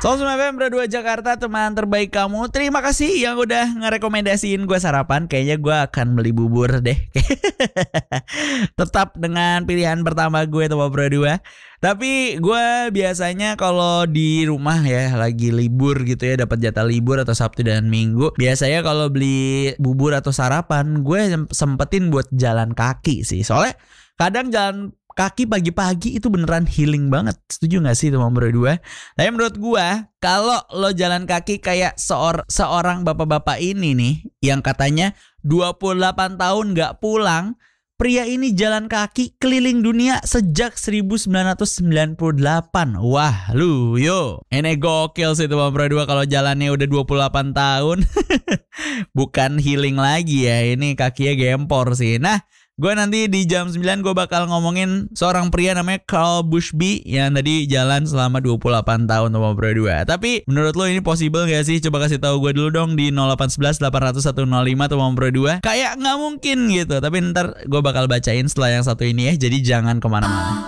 109 FM Pro 2 Jakarta, teman terbaik kamu. Terima kasih yang udah ngerekomendasiin gue sarapan. Kayaknya gue akan beli bubur deh. Tetap dengan pilihan pertama gue teman Pro 2. Tapi gue biasanya kalau di rumah ya lagi libur gitu ya, dapat jatah libur atau Sabtu dan Minggu, biasanya kalau beli bubur atau sarapan gue sempetin buat jalan kaki sih. Soalnya kadang jalan kaki pagi-pagi itu beneran healing banget. Setuju gak sih teman Bro 2? Tapi menurut gue, kalau lo jalan kaki kayak seorang bapak-bapak ini nih, yang katanya 28 tahun gak pulang, pria ini jalan kaki keliling dunia sejak 1998. Wah lu yo, ini gokil sih teman Bro 2 kalau jalannya udah 28 tahun. Bukan healing lagi ya, ini kakinya gempor sih. Nah, gue nanti di jam 9 gue bakal ngomongin seorang pria namanya Carl Bushby yang tadi jalan selama 28 tahun sama Bro 2. Tapi menurut lo ini possible gak sih? Coba kasih tahu gue dulu dong di 0811 800 105 sama Bro 2. Kayak gak mungkin gitu. Tapi ntar gue bakal bacain setelah yang satu ini ya. Jadi jangan kemana-mana.